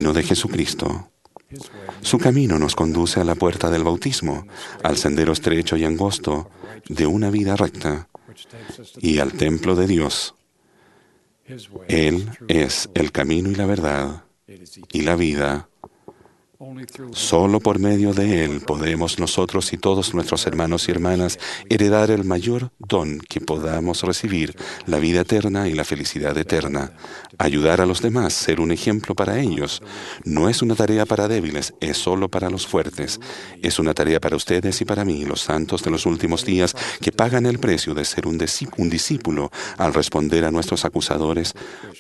camino de Jesucristo. Su camino nos conduce a la puerta del bautismo, al sendero estrecho y angosto de una vida recta y al templo de Dios. Él es el camino y la verdad y la vida. Solo por medio de Él podemos nosotros y todos nuestros hermanos y hermanas heredar el mayor don que podamos recibir, la vida eterna y la felicidad eterna. Ayudar a los demás, ser un ejemplo para ellos. No es una tarea para débiles, es solo para los fuertes. Es una tarea para ustedes y para mí, los santos de los últimos días, que pagan el precio de ser un discípulo al responder a nuestros acusadores